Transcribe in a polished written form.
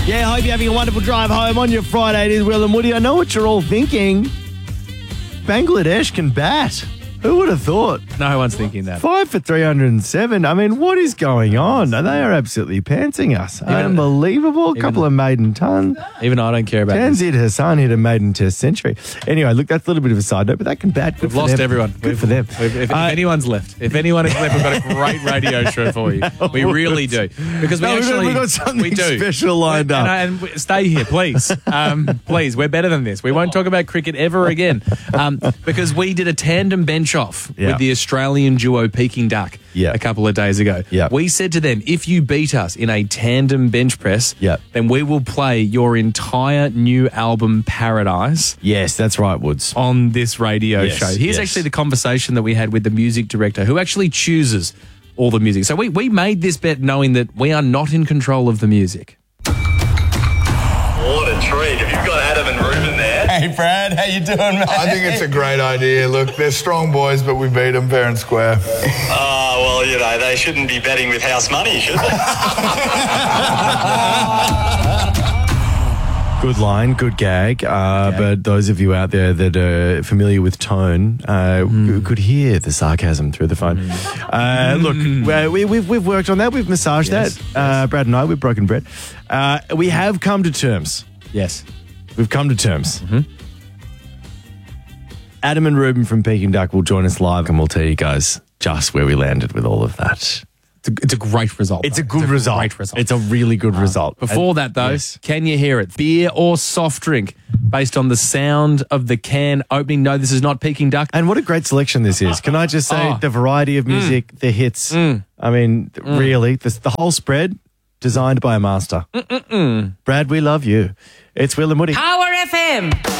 Yeah, I hope you're having a wonderful drive home on your Friday. It is Will and Woody. I know what you're all thinking. Bangladesh can bat. Who would have thought? No one's thinking that. 5 for 307. I mean, what is going on? They are absolutely pantsing us. Unbelievable. A couple of maiden ton. Even I don't care about this. Tanzid Hassan hit a maiden test century. Anyway, look, that's a little bit of a side note, but they can bat. Good We've for lost them. everyone. Good for them. If anyone's left, we've got a great radio show for you. We really do. Because we've got something special lined up. And stay here, please. Please, we're better than this. We won't talk about cricket ever again. Because we did a tandem bench off with the Australian duo Peking Duck a couple of days ago. We said to them, if you beat us in a tandem bench press, then we will play your entire new album, Paradise. Yes, that's right, Woods. On this radio show. Here's actually the conversation that we had with the music director who actually chooses all the music. So we made this bet knowing that we are not in control of the music. What a treat. Have you got Adam and Ruben there? Hey, Brad. How you doing, mate? I think it's a great idea. Look, they're strong boys, but we beat them fair and square. Well, you know, they shouldn't be betting with house money, should they? Good line, good gag. But those of you out there that are familiar with tone could hear the sarcasm through the phone. Look, we've worked on that. We've massaged that. Brad and I, we've broken bread. We have come to terms. Yes. We've come to terms. Adam and Ruben from Peking Duck will join us live and we'll tell you guys just where we landed with all of that. It's a great result. It's a good result. Great result. It's a really good result. Before that, though, can you hear it? Beer or soft drink based on the sound of the can opening? No, this is not Peking Duck. And what a great selection this is. Can I just say the variety of music, the hits. I mean, really, the whole spread designed by a master. Brad, we love you. It's Will and Woody. Power FM.